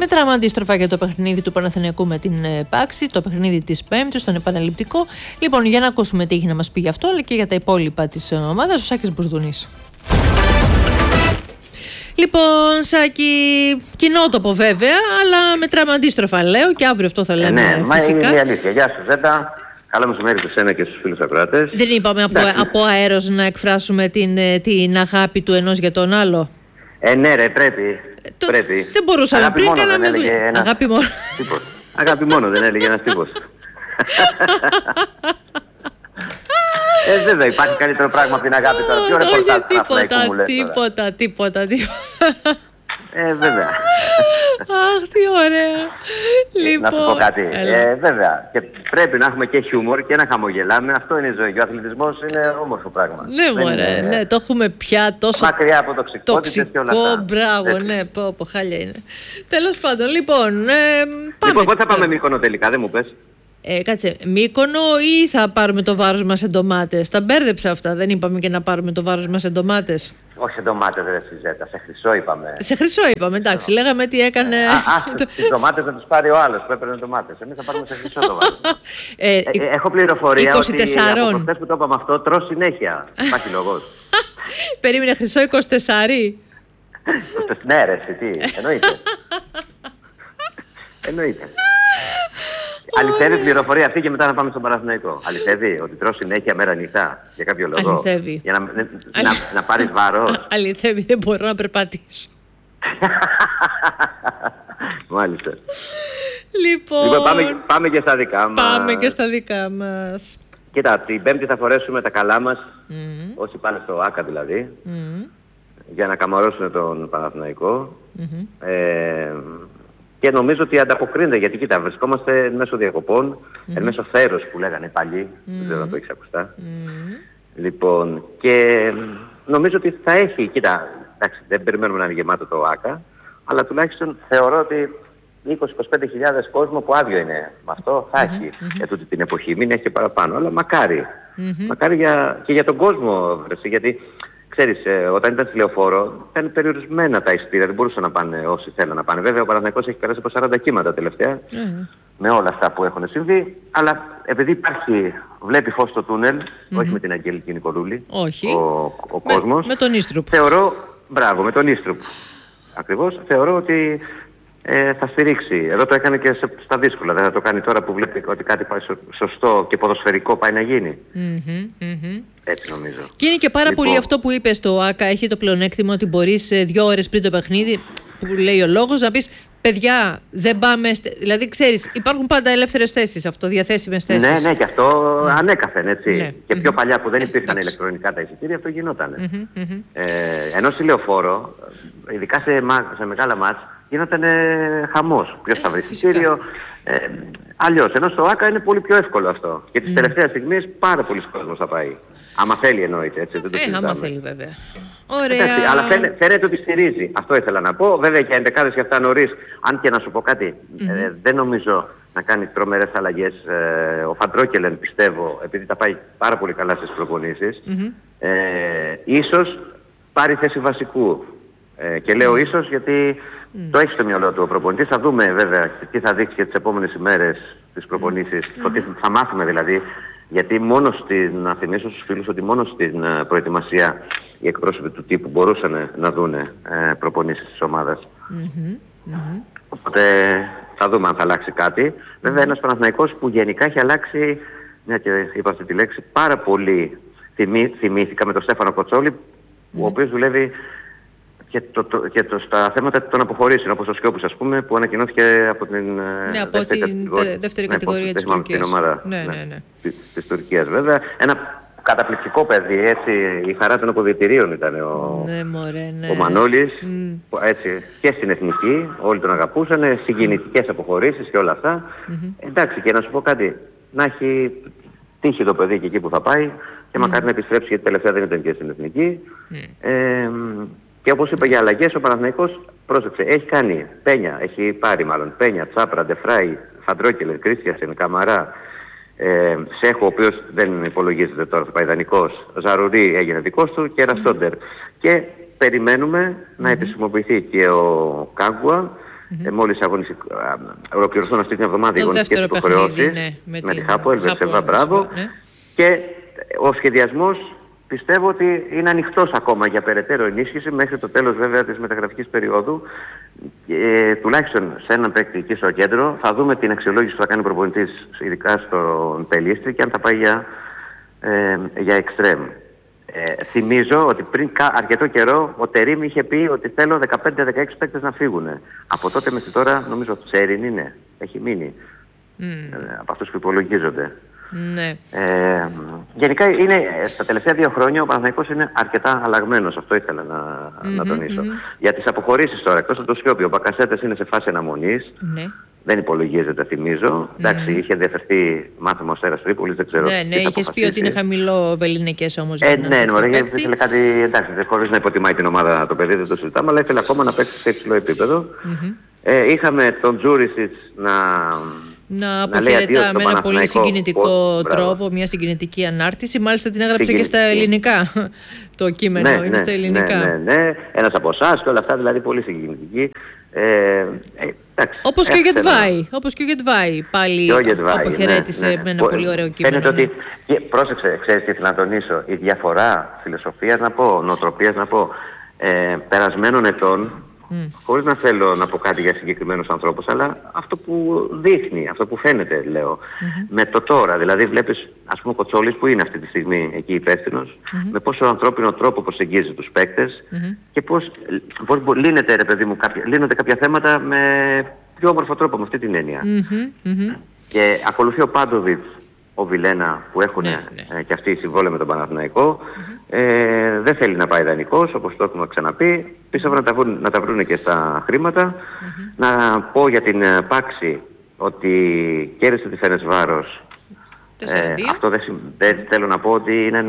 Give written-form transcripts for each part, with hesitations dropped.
μετράμε αντίστροφα για το παιχνίδι του Παναθηναϊκού με την Πάξη, το παιχνίδι της Πέμπτης, τον επαναληπτικό. Λοιπόν, για να ακούσουμε τι έχει να μας πει γι' αυτό, αλλά και για τα υπόλοιπα της ομάδας, ο Σάκης Μπουρδουνής. Λοιπόν, Σάκη, κοινότοπο βέβαια, αλλά μετράμε αντίστροφα, λέω, και αύριο αυτό θα λέμε. Ναι, φυσικά. Είναι η αλήθεια. Γεια σου, Ζέτα. Καλό μεσημέρι σε εσένα και στους φίλους ακροατές. Δεν είπαμε από αέρος να εκφράσουμε την αγάπη του ενός για τον άλλο. Ναι, ρε, πρέπει. Δεν μπορούσαμε πριν, κάναμε δουλειά. Αγάπη μόνο. Αγάπη μόνο, δεν έλεγε ένας τύπος. Βέβαια, υπάρχει καλύτερο πράγμα από την αγάπη τώρα. Ποιο ρεπορτάζ τίποτα. Βέβαια. Αχ, τι ωραία. Να σου πω κάτι. Βέβαια. Και πρέπει να έχουμε και χιούμορ και να χαμογελάμε. Αυτό είναι η ζωή. Ο αθλητισμός είναι όμορφο πράγμα. Ναι, μωρέ, ναι, το έχουμε πια τόσο. Μακριά από τοξικότητες και όλα αυτά. Μπράβο, ναι, πω, χάλια είναι. Τέλος πάντων, λοιπόν. Λοιπόν, πότε θα πάμε Μύκονο τελικά, δεν μου πες. Κάτσε, Μύκονο ή θα πάρουμε το βάρος μας σε ντομάτες? Τα μπέρδεψα αυτά, δεν είπαμε και να πάρουμε το βάρος μας σε ντομάτες? Όχι σε ντομάτες, δεν συζέτα, σε χρυσό είπαμε. Σε χρυσό είπαμε, εντάξει, λέγαμε τι έκανε. Τις ντομάτες θα τους πάρει ο άλλος που έπαιρνε ντομάτες. Εμείς θα πάρουμε σε χρυσό το βάρος. Έχω πληροφορία 24. ότι από προχθές που το είπαμε αυτό τρώω συνέχεια. Υπάρχει λόγος. Περίμενε, χρυσό 24. Ναι ρε, τι, εννοείται. Αληθεύει πληροφορία αυτή και μετά να πάμε στον Παναθηναϊκό. Αληθεύει ότι τρώω συνέχεια μέρα νύχτα για κάποιο λόγο? Αληθεύει. Για να πάρεις βάρος. Αληθεύει, δεν μπορώ να περπατήσω. Μάλιστα. Λοιπόν, πάμε και στα δικά μας. Πάμε και στα δικά μας. Κοίτα, την Πέμπτη θα φορέσουμε τα καλά μας, όσοι πάνε στο ΆΚΑ δηλαδή, για να καμαρώσουν τον Παναθηναϊκό. Και νομίζω ότι ανταποκρίνεται, γιατί κοίτα, βρισκόμαστε εν μέσω διακοπών, εν μέσω θέρος που λέγανε παλιοί, δεν ξέρω αν το έχεις ακουστά. Λοιπόν, και νομίζω ότι θα έχει, κοίτα, εντάξει, δεν περιμένουμε να είναι γεμάτο το ΆΚΑ, αλλά τουλάχιστον θεωρώ ότι 20-25 χιλιάδες κόσμο που άδειο είναι με αυτό θα έχει για τούτη την εποχή, μην έχει και παραπάνω, αλλά μακάρι. Μακάρι και για τον κόσμο, γιατί ξέρεις, όταν ήταν στη Λεωφόρο ήταν περιορισμένα τα εισιτήρια, δεν μπορούσαν να πάνε όσοι θέλουν να πάνε. Βέβαια ο Παναθηναϊκός έχει περάσει από 40 κύματα τελευταία, με όλα αυτά που έχουν συμβεί, αλλά επειδή βλέπει φως στο τούνελ, όχι με την Αγγελική Νικολούλη, ο κόσμος. Με τον Ίστρουπ. Θεωρώ, μπράβο, με τον Ίστρουπ. Ακριβώς, θεωρώ ότι θα στηρίξει. Εδώ το έκανε και στα δύσκολα. Δεν θα το κάνει τώρα που βλέπει ότι κάτι πάει σωστό και ποδοσφαιρικό πάει να γίνει. Έτσι νομίζω. Και είναι και πάρα πολύ αυτό που είπε στο ΆΚΑ. Έχει το πλεονέκτημα ότι μπορείς 2 ώρες πριν το παιχνίδι, που λέει ο λόγος, να πεις παιδιά, δεν πάμε. Δηλαδή, ξέρεις, υπάρχουν πάντα ελεύθερες θέσεις, διαθέσιμες θέσεις. Ναι, και αυτό ανέκαθεν, έτσι. Ναι. Και πιο παλιά που δεν υπήρχαν ηλεκτρονικά τα εισιτήρια, αυτό γινόταν. Ενώ στη Λεωφόρο, ειδικά σε μεγάλα μάτς, γινόταν χαμός. Ποιος θα βρει εισιτήριο. Αλλιώς, ενώ στο ΆΚΑ είναι πολύ πιο εύκολο αυτό. Και τις τελευταίες στιγμές πάρα πολλοί κόσμος θα πάει. Άμα θέλει εννοείται, έτσι. Δεν το συζητάμε. Άμα θέλει βέβαια. Ωραία. Εντάξει, αλλά φαίνεται ότι στηρίζει. Αυτό ήθελα να πω. Βέβαια και εντεκάδες και αυτά νωρίς. Αν και να σου πω κάτι, δεν νομίζω να κάνει τρομερές αλλαγές. Ο Φαντρόκελεν πιστεύω, επειδή τα πάει πάρα πολύ καλά στις προπονήσεις, ίσως πάρει θέση βασικού. Και λέω ίσως γιατί το έχει στο μυαλό του ο προπονητής. Θα δούμε βέβαια τι θα δείξει για τις επόμενες ημέρες τις προπονήσεις. Ότι θα μάθουμε δηλαδή. Γιατί να θυμίσω στους φίλους ότι μόνο στην προετοιμασία οι εκπρόσωποι του τύπου μπορούσαν να δουν προπονήσεις της ομάδας. Οπότε θα δούμε αν θα αλλάξει κάτι. Βέβαια ένας Παναθηναϊκός που γενικά έχει αλλάξει, μια και είπα αυτή τη λέξη, πάρα πολύ. Θυμήθηκα με τον Στέφανο Κοτσόλη, ο οποίος δουλεύει και στα θέματα των αποχωρήσεων, όπως ο Σιώπης, ας πούμε, που ανακοινώθηκε από την δεύτερη κατηγορία της Τουρκίας. Την ομάδα της Τουρκίας, βέβαια. Ένα καταπληκτικό παιδί, έτσι, η χαρά των αποδυτηρίων ήταν ο Μανώλης, έτσι, και στην Εθνική, όλοι τον αγαπούσαν, συγκινητικές αποχωρήσεις και όλα αυτά. Εντάξει, και να σου πω κάτι, να έχει τύχει το παιδί και εκεί που θα πάει και μακάρι να επιστρέψει, γιατί τελευταία δεν ήταν και στην Εθνική. Και όπως είπα για αλλαγές, ο Παναθηναϊκός, πρόσεξε, έχει κάνει Πένια, Τσάπρα, Ντεφράι, Φαντρόκελερ, Κρίστιασεν, Καμαρά, Σέχο, ο οποίος δεν υπολογίζεται τώρα, θα πάει δανεικός, Ζαρουρί έγινε δικός του και Ραστόντερ. Και περιμένουμε να επισημοποιηθεί και ο Κάγκουα μόλις ολοκληρωθούν αυτή την εβδομάδα οι αγωνιστικές υποχρεώσεις με τη Χάπο, Ελβεσέβα, μπράβο. Και ο σχεδιασμός πιστεύω ότι είναι ανοιχτός ακόμα για περαιτέρω ενίσχυση μέχρι το τέλος βέβαια της μεταγραφικής περίοδου. Τουλάχιστον σε έναν παίκτη εκεί στο κέντρο θα δούμε την αξιολόγηση που θα κάνει ο προπονητής, ειδικά στον Πελίστρη, και αν θα πάει για εξτρέμ. Θυμίζω ότι πριν αρκετό καιρό ο Τερίμ είχε πει ότι θέλω 15-16 παίκτες να φύγουν. Από τότε μέχρι τώρα νομίζω ότι Τσέριν έχει μείνει από αυτούς που υπολογίζονται. Ναι. Γενικά στα τελευταία 2 χρόνια ο Παναθηναϊκός είναι αρκετά αλλαγμένος. Αυτό ήθελα να τονίσω. Για τις αποχωρήσεις τώρα, εκτός από το Σιώπη, ο Μπακασέτας είναι σε φάση αναμονής. Ναι. Δεν υπολογίζεται, θυμίζω. Εντάξει, είχε ενδιαφερθεί μάθημα ο Αστέρας Τρίπολης, δεν ξέρω. Ναι, είχες πει ότι είναι χαμηλό βεληνικές όμως. Ναι, ήθελε κάτι. Εντάξει, χωρίς να υποτιμάει την ομάδα το παιδί, δεν το συζητάμε, αλλά ήθελε ακόμα να παίξει σε υψηλό επίπεδο. Είχαμε τον Τζούρισιτς να αποχαιρετά με ένα πολύ συγκινητικό τρόπο, μια συγκινητική ανάρτηση. Μάλιστα την έγραψε και στα ελληνικά το κείμενο. Είναι στα ελληνικά. Ναι. Ένας από εσάς και όλα αυτά, δηλαδή πολύ συγκινητική. Όπως και ο Γετβάη πάλι αποχαιρέτησε με ένα πολύ ωραίο κείμενο. Φαίνεται ότι. Πρόσεξε, ξέρεις τι θέλω να τονίσω. Η διαφορά φιλοσοφίας να πω, νοοτροπίας να πω, περασμένων ετών. Χωρίς να θέλω να πω κάτι για συγκεκριμένους ανθρώπους, αλλά αυτό που δείχνει, αυτό που φαίνεται, λέω, με το τώρα. Δηλαδή, βλέπεις, ας πούμε, ο Κοτσόλης που είναι αυτή τη στιγμή εκεί υπεύθυνος, με πόσο ανθρώπινο τρόπο προσεγγίζει τους παίκτες και πώς λύνεται, ρε παιδί μου, λύνονται κάποια θέματα με πιο όμορφο τρόπο, με αυτή την έννοια. Και ακολουθεί ο Πάντοβιτς, ο Βιλένα, που έχουν και αυτοί συμβόλαιο με τον Παναθηναϊκό. Δεν θέλει να πάει δανεικός, όπως το έχουμε ξαναπεί. Πιστεύω να τα βρουν και στα χρήματα. Να πω για την Πάξη ότι κέρδισε τη Φενεσβάρος. Αυτό δεν θέλω να πω ότι είναι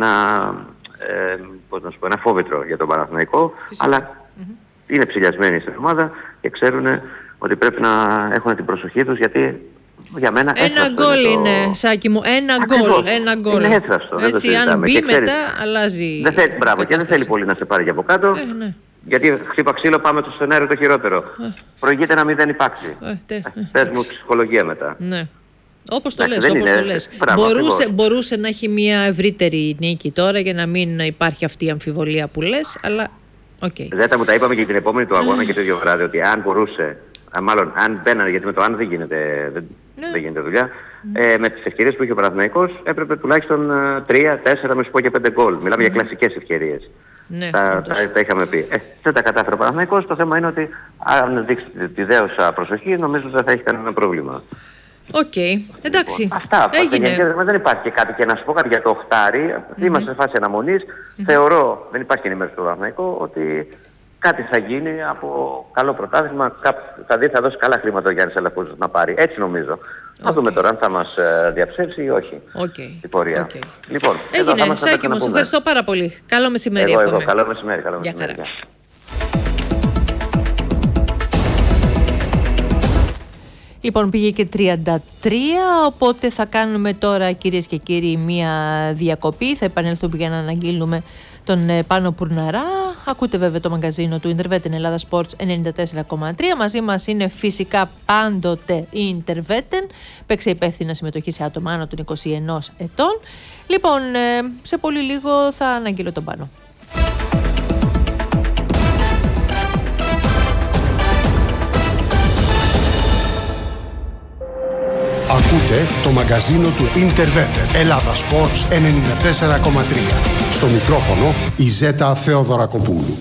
ένα φόβητρο για τον Παναθηναϊκό, αλλά είναι ψηλιασμένοι στην ομάδα και ξέρουν ότι πρέπει να έχουν την προσοχή τους, γιατί για μένα ένα γκολ είναι, Σάκη μου. Ένα γκολ. Είναι έθραστο. Έτσι, αν μπει μετά, αλλάζει. Μπράβο, και δεν θέλει πολύ να σε πάρει και από κάτω. Γιατί χτύπα ξύλο, πάμε στο σενάριο το χειρότερο. Προηγείται να μην δεν υπάρξει. Πες μου ψυχολογία μετά. Ναι. Όπως το λες. Μπορούσε να έχει μια ευρύτερη νίκη τώρα για να μην υπάρχει αυτή η αμφιβολία που λες, αλλά δεν μου τα είπαμε και την επόμενη του αγώνα και το ίδιο βράδυ, ότι αν μπορούσε. Μάλλον αν μπαίνανε, γιατί με το αν δεν γίνεται δουλειά. Με τις ευκαιρίες που είχε ο Παναθηναϊκός έπρεπε τουλάχιστον 3, 4, με σου πω και 5 γκολ. Μιλάμε για κλασικές ευκαιρίες. Τα είχαμε πει. Δεν τα κατάφερε ο Παναθηναϊκός. Το θέμα είναι ότι αν δείξει τη δέουσα προσοχή, νομίζω ότι δεν θα έχει κανένα πρόβλημα. Εντάξει. Αυτά. Δεν υπάρχει και κάτι. Και να σου πω κάτι για το οχτάρι. Είμαστε σε φάση αναμονής. Θεωρώ, δεν υπάρχει ενημέρωση στο Παναθηναϊκό, ότι κάτι θα γίνει από καλό πρωτάθλημα. Θα δώσει καλά χρήματα ο Γιάννης Αλαφούζος να πάρει. Έτσι νομίζω. Θα δούμε τώρα αν θα μας διαψεύσει ή όχι η πορεία. Λοιπόν, έγινε. Σάκη μου, σε ευχαριστώ πάρα πολύ. Καλό μεσημέρι. Καλό μεσημέρι. Λοιπόν, πήγε και 33, οπότε θα κάνουμε τώρα, κυρίες και κύριοι, μία διακοπή. Θα επανέλθουμε για να αναγγείλουμε τον Πάνο Πουρναρά. Ακούτε βέβαια το μαγκαζίνο του Interveten Ελλάδα Sports 94,3. Μαζί μας είναι φυσικά πάντοτε η Interveten. Παίξε υπεύθυνα συμμετοχή σε άτομα άνω των 21 ετών. Λοιπόν, σε πολύ λίγο θα αναγγείλω τον Πάνο. Ακούτε το μαγκαζίνο του Interveten Ελλάδα Sports 94,3. Στο μικρόφωνο η Ζέτα Θεοδωρακοπούλου.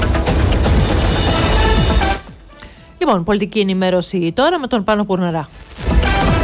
Λοιπόν, πολιτική ενημέρωση τώρα με τον Πάνο Πουρναρά.